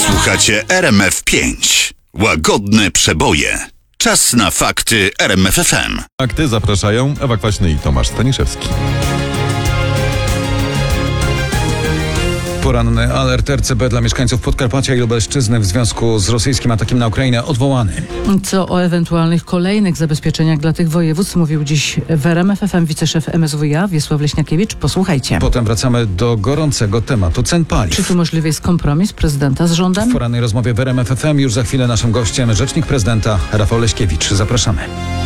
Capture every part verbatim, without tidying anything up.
Słuchacie R M F pięć. Łagodne przeboje. Czas na fakty R M F F M. Fakty zapraszają Ewa Kwaśny i Tomasz Staniszewski. Poranny alert R C B dla mieszkańców Podkarpacia i Lubelszczyzny w związku z rosyjskim atakiem na Ukrainę odwołany. Co o ewentualnych kolejnych zabezpieczeniach dla tych województw mówił dziś w R M F F M wiceszef M S W iA Wiesław Leśniakiewicz. Posłuchajcie. Potem wracamy do gorącego tematu cen paliw. Czy tu możliwy jest kompromis prezydenta z rządem? W porannej rozmowie w R M F F M już za chwilę naszym gościem rzecznik prezydenta Rafał Leśkiewicz. Zapraszamy.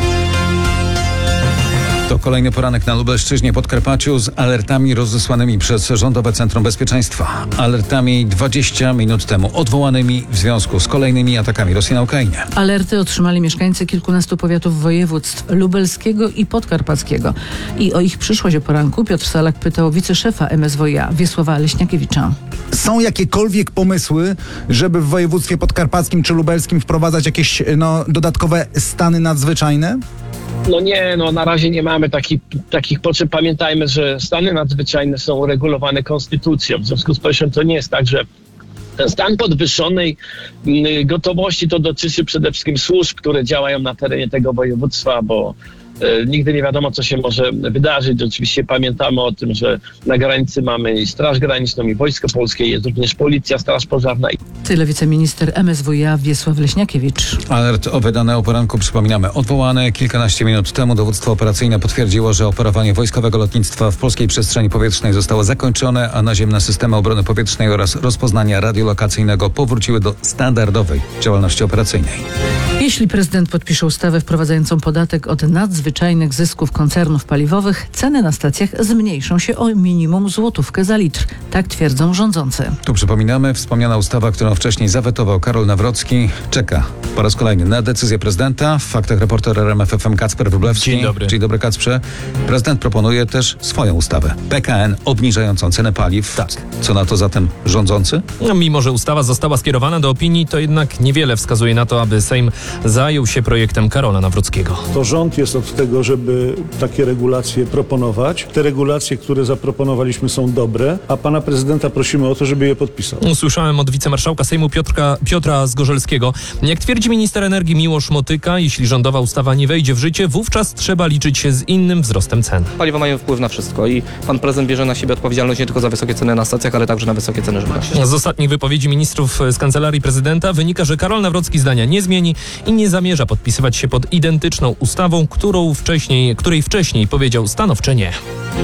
To kolejny poranek na Lubelszczyźnie, Podkarpaciu z alertami rozesłanymi przez Rządowe Centrum Bezpieczeństwa. Alertami dwadzieścia minut temu odwołanymi w związku z kolejnymi atakami Rosji na Ukrainę. Alerty otrzymali mieszkańcy kilkunastu powiatów województw lubelskiego i podkarpackiego. I o ich przyszłość o poranku Piotr Salak pytał wiceszefa M S W iA Wiesława Leśniakiewicza. Są jakiekolwiek pomysły, żeby w województwie podkarpackim czy lubelskim wprowadzać jakieś no, dodatkowe stany nadzwyczajne? No nie, no na razie nie mamy taki, takich potrzeb. Pamiętajmy, że stany nadzwyczajne są uregulowane konstytucją. W związku z powyższym to nie jest tak, że ten stan podwyższonej gotowości to dotyczy przede wszystkim służb, które działają na terenie tego województwa, bo e, nigdy nie wiadomo, co się może wydarzyć. Oczywiście pamiętamy o tym, że na granicy mamy i Straż Graniczną, i Wojsko Polskie, jest również Policja, Straż Pożarna. Tyle wiceminister M S W iA Wiesław Leśniakiewicz. Alert o wydane o poranku, przypominamy, odwołane. Kilkanaście minut temu dowództwo operacyjne potwierdziło, że operowanie wojskowego lotnictwa w polskiej przestrzeni powietrznej zostało zakończone, a naziemne systemy obrony powietrznej oraz rozpoznania radiolokacyjnego powróciły do standardowej działalności operacyjnej. Jeśli prezydent podpisze ustawę wprowadzającą podatek od nadzwyczajnych zysków koncernów paliwowych, ceny na stacjach zmniejszą się o minimum złotówkę za litr. Tak twierdzą rządzący. Tu przypominamy, wspomniana ustawa, którą wcześniej zawetował Karol Nawrocki, czeka po raz kolejny na decyzję prezydenta. W faktach reporter R M F F M Kacper Wróblewski. Dzień dobry. Dzień dobry, Kacprze. Prezydent proponuje też swoją ustawę. P K N obniżającą cenę paliw. Tak. Co na to zatem rządzący? No, mimo że ustawa została skierowana do opinii, to jednak niewiele wskazuje na to, aby Sejm zajął się projektem Karola Nawrockiego. To rząd jest od tego, żeby takie regulacje proponować. Te regulacje, które zaproponowaliśmy, są dobre, a pana prezydenta prosimy o to, żeby je podpisał. Usłyszałem od wicemarszałka Sejmu Piotrka, Piotra Zgorzelskiego. Jak twierdzi minister energii Miłosz Motyka, jeśli rządowa ustawa nie wejdzie w życie, wówczas trzeba liczyć się z innym wzrostem cen. Paliwa mają wpływ na wszystko i pan prezydent bierze na siebie odpowiedzialność nie tylko za wysokie ceny na stacjach, ale także na wysokie ceny żywności. Z ostatnich wypowiedzi ministrów z Kancelarii Prezydenta wynika, że Karol Nawrocki zdania nie zmieni i nie zamierza podpisywać się pod identyczną ustawą, którą wcześniej, której wcześniej powiedział stanowcze nie.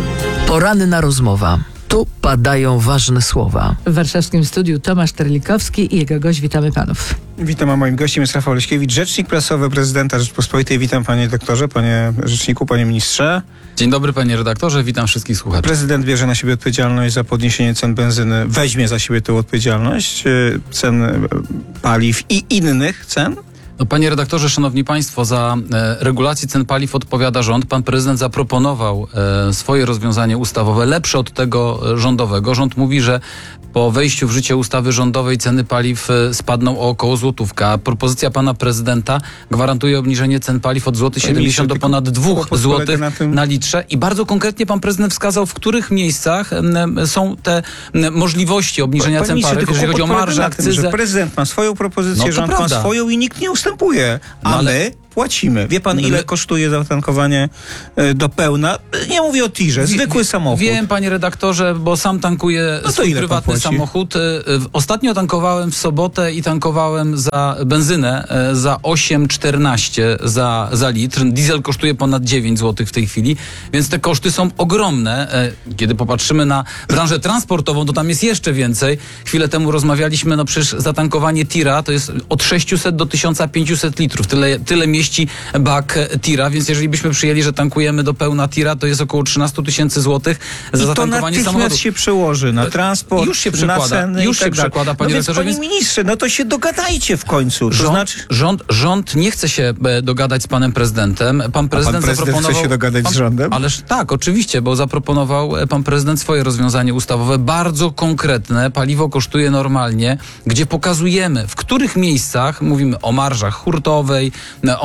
Poranna rozmowa. Tu padają ważne słowa. W warszawskim studiu Tomasz Terlikowski i jego gość. Witamy panów. Witam, a moim gościem jest Rafał Leśkiewicz, rzecznik prasowy prezydenta Rzeczypospolitej. Witam panie doktorze, panie rzeczniku, panie ministrze. Dzień dobry panie redaktorze, witam wszystkich słuchaczy. Prezydent bierze na siebie odpowiedzialność za podniesienie cen benzyny, weźmie za siebie tę odpowiedzialność, cen paliw i innych cen. No, panie redaktorze, szanowni państwo, za e, regulację cen paliw odpowiada rząd. Pan prezydent zaproponował e, swoje rozwiązanie ustawowe, lepsze od tego e, rządowego. Rząd mówi, że po wejściu w życie ustawy rządowej ceny paliw e, spadną o około złotówkę. A propozycja pana prezydenta gwarantuje obniżenie cen paliw od złoty siedemdziesiąt do ponad dwóch złotych na, na litrze. I bardzo konkretnie pan prezydent wskazał, w których miejscach e, są te e, możliwości obniżenia cen paliw, jeżeli chodzi o marżę, akcyzę. Prezydent ma swoją propozycję, No, rząd prawda. ma swoją i nikt nie ustępuje. A No, ale... my płacimy. Wie pan, ile My... kosztuje zatankowanie y, do pełna? Nie mówię o tirze, zwykły Wie, samochód. Wiem, panie redaktorze, bo sam tankuję no swój prywatny samochód. Ostatnio tankowałem w sobotę i tankowałem za benzynę za osiem czternaście za, za litr. Diesel kosztuje ponad dziewięć złotych w tej chwili, więc te koszty są ogromne. Kiedy popatrzymy na branżę transportową, to tam jest jeszcze więcej. Chwilę temu rozmawialiśmy, no przecież zatankowanie tira to jest od sześciuset do tysiąca pięciuset litrów. Tyle, tyle mieści bak tira, więc jeżeli byśmy przyjęli, że tankujemy do pełna tira, to jest około trzynaście tysięcy złotych za I zatankowanie to samochodu. się przełoży na transport, już się przekłada, na ceny już i tak się przekłada, panie no więc, redaktorze. panie ministrze, no to się dogadajcie w końcu. To Rząd, znaczy... rząd, rząd nie chce się e, dogadać z panem prezydentem. Pan prezydent, A pan prezydent zaproponował... chce się dogadać pan, z rządem? Ależ tak, oczywiście, bo zaproponował e, pan prezydent swoje rozwiązanie ustawowe, bardzo konkretne. Paliwo kosztuje normalnie, gdzie pokazujemy, w których miejscach, mówimy o marżach hurtowej, e, o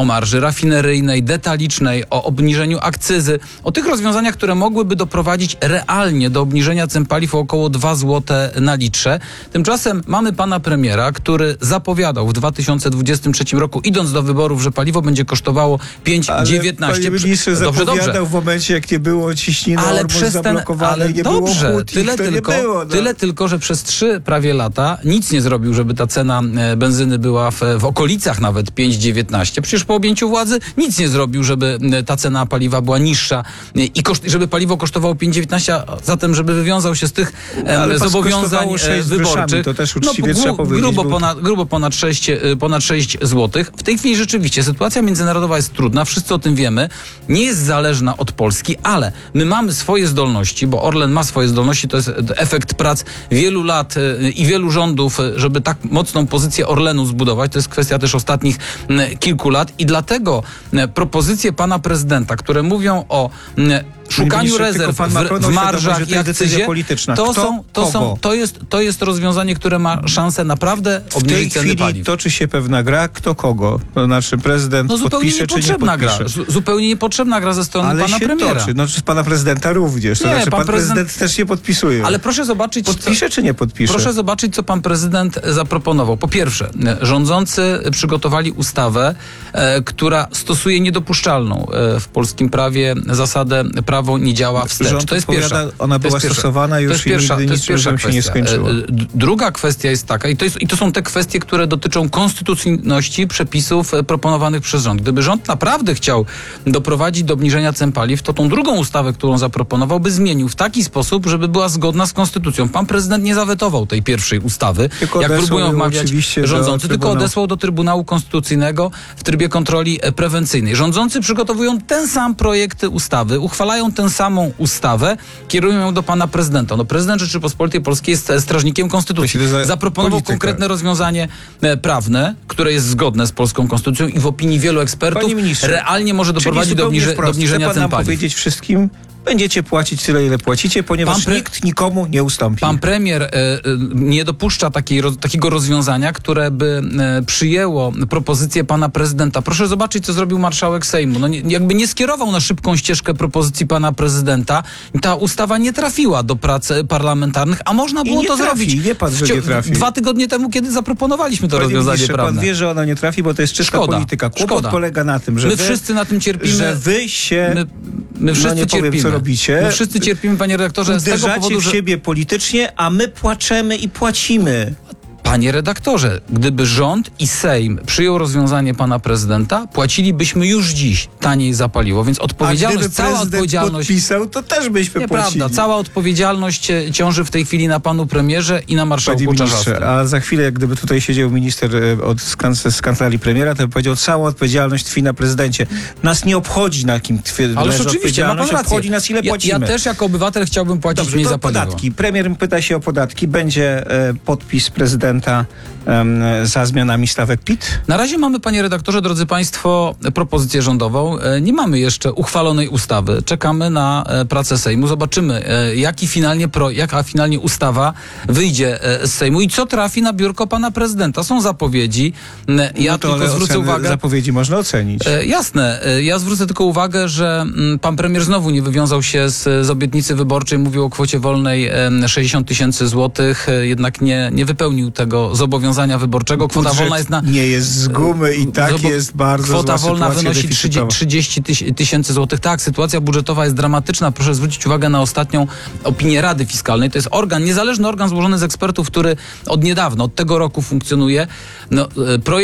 o marży rafineryjnej, detalicznej, o obniżeniu akcyzy, o tych rozwiązaniach, które mogłyby doprowadzić realnie do obniżenia cen paliw o około dwa złote na litrze. Tymczasem mamy pana premiera, który zapowiadał w dwa tysiące dwudziestym trzecim roku, idąc do wyborów, że paliwo będzie kosztowało pięć dziewiętnaście. Panie ministrze, Dobrze, zapowiadał dobrze. w momencie, jak nie było ciśniny Ale przez ten, zablokowane, ale nie dobrze, było hut, tyle to tylko, nie było. No. tyle tylko, że przez trzy prawie lata nic nie zrobił, żeby ta cena e, benzyny była w, w okolicach nawet pięć dziewiętnaście. Przecież po objęciu władzy nic nie zrobił, żeby e, ta cena paliwa była niższa e, i koszt, żeby paliwo kosztowało pięć dziewiętnaście, a zatem żeby wywiązał się z tych e, Ale zobowiązań sześć e, wyborczych. To też uczciwie no, trzeba powiedzieć. Grubo był... ponad, grubo ponad sześć, e, ponad sześć złotych. W tej chwili rzeczywiście sytuacja międzynarodowa jest trudna, wszyscy o tym wiemy. Nie jest zależna od Polski, ale my mamy swoje zdolności, bo Orlen ma swoje zdolności, to jest efekt prac wielu lat e, i wielu rządów, e, żeby tak mocną pozycję Orlenu zbudować. To jest kwestia też ostatnich m, kilku lat i dlatego m, propozycje pana prezydenta, które mówią o m, szukaniu ministrze, rezerw pan w, Macron w marżach świadomość, że i to jest decyzja akcyzie, polityczna. to, Kto, są, to, są, kogo? to, jest, to jest rozwiązanie, które ma szansę naprawdę W tej obniżyć ceny chwili paliw. toczy się pewna gra, kto kogo. To znaczy prezydent No zupełnie podpisze, czy nie niepotrzebna gra. podpisze. Zu- Zupełnie niepotrzebna gra ze strony Ale pana się premiera. toczy. No, z pana prezydenta również. To Nie, znaczy pan pan prezydent... prezydent też nie podpisuje. Ale proszę zobaczyć, Podpisze, czy nie podpisze? Proszę zobaczyć, co pan prezydent zaproponował. Po pierwsze, rządzący przygotowali ustawę, e, która stosuje niedopuszczalną e, w polskim prawie zasadę prawo nie działa wstecz. Rząd To jest odpowiada, pierwsza. ona to była jest pierwsza. stosowana już to jest i pierwsza, nigdy to nic jest pierwsza się nie kwestia. skończyło. E, d- Druga kwestia jest taka, i to, jest, i to są te kwestie, które dotyczą konstytucyjności przepisów e, proponowanych przez rząd. Gdyby rząd naprawdę chciał doprowadzić do obniżenia cen paliw, to tą drugą ustawę, którą zaproponował, by zmienił w taki sposób, żeby była zgodna z konstytucją. Pan prezydent nie zawetował tej pierwszej ustawy, Tylko jak odesłał próbują ją wmawiać oczywiście do rządzący, tylko Trybunału. odesłał do Trybunału Konstytucyjnego w trybie kontroli e, prewencyjnej. Rządzący przygotowują ten sam projekt ustawy, uchwalają tę samą ustawę, kierują ją do pana prezydenta. No prezydent Rzeczypospolitej Polskiej jest e, strażnikiem konstytucji. To się za- Zaproponował polityka. konkretne rozwiązanie e, prawne, które jest zgodne z polską konstytucją i w opinii wielu ekspertów Panie ministrze, realnie może doprowadzić czyli do, zupełnie obniże, wprost, do obniżenia chce pan cen nam paliw. powiedzieć wszystkim, będziecie płacić tyle, ile płacicie, ponieważ Pan pre- nikt nikomu nie ustąpi. Pan premier e, e, nie dopuszcza takiej, roz, takiego rozwiązania, które by e, przyjęło propozycję pana prezydenta. Proszę zobaczyć, co zrobił marszałek Sejmu. No nie, jakby nie skierował na szybką ścieżkę propozycji pana prezydenta, ta ustawa nie trafiła do prac parlamentarnych, a można I było nie to trafi, zrobić. wie pan, że Wcio- nie trafi. Dwa tygodnie temu, kiedy zaproponowaliśmy to Panie rozwiązanie ministrze, prawne. pan wie, że ona nie trafi, bo to jest czysta Szkoda, polityka. Kłopot szkoda. polega na tym, że My wy, wszyscy na tym cierpimy. że wy się My, my wszyscy no nie powiem, cierpimy. co robicie. My wszyscy cierpimy, panie redaktorze, z tego uderzacie powodu, w że... siebie politycznie, a my płaczemy i płacimy. Panie redaktorze, gdyby rząd i Sejm przyjął rozwiązanie pana prezydenta, płacilibyśmy już dziś taniej za paliwo, więc A odpowiedzialność, gdyby cała prezydent odpowiedzialność... podpisał, to też byśmy płacili. Nieprawda, cała odpowiedzialność e, ciąży w tej chwili na panu premierze i na Panie marszałku ministrze, Czarzastym. a za chwilę, jak gdyby tutaj siedział minister e, od, z, kan- z kancelarii premiera, to by powiedział, cała odpowiedzialność tkwi na prezydencie. Nas nie obchodzi, na kim tkwi Ależ leży oczywiście, ma pan odpowiedzialność, rację. obchodzi nas, ile Ja, płacimy. ja też jako obywatel chciałbym płacić Dobrze, mniej to za paliwo. podatki. Premier pyta się o podatki. Będzie e, podpis prezydenta em, za zmianami stawek P I T? Na razie mamy, panie redaktorze, drodzy państwo, propozycję rządową. E, Nie mamy jeszcze uchwalonej ustawy. Czekamy na e, pracę Sejmu. Zobaczymy, e, jaki finalnie pro, jaka finalnie ustawa wyjdzie e, z Sejmu i co trafi na biurko pana prezydenta. Są zapowiedzi. E, Ja no to tylko ale zwrócę oceny, uwagę... zapowiedzi można ocenić. E, jasne. E, Ja zwrócę tylko uwagę, że mm, pan premier znowu nie wywiązał się z, z obietnicy wyborczej. Mówił o kwocie wolnej em, sześćdziesiąt tysięcy złotych. E, Jednak nie, nie wypełnił tego zobowiązania wyborczego. Kwota Budżet wolna jest na... nie jest z gumy i tak Zobo- jest bardzo Kwota zła wolna sytuacja wynosi deficytowa. trzydzieści tysięcy złotych. Tak, sytuacja budżetowa jest dramatyczna. Proszę zwrócić uwagę na ostatnią opinię Rady Fiskalnej. To jest organ, niezależny organ złożony z ekspertów, który od niedawna, od tego roku funkcjonuje. No, e, projekt